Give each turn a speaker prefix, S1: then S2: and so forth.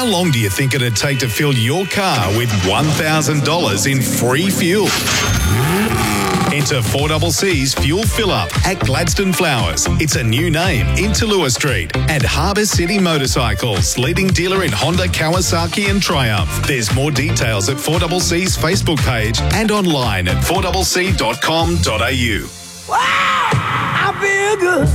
S1: long do you think it'd take to fill your car with $1,000 in free fuel? Enter 4CC's Fuel Fill Up at Gladstone Flowers. It's a new name in Tallulah Street. And Harbour City Motorcycles, leading dealer in Honda, Kawasaki and Triumph. There's more details at 4CC's Facebook page and online at 4cc.com.au.
S2: Wow, I feel good.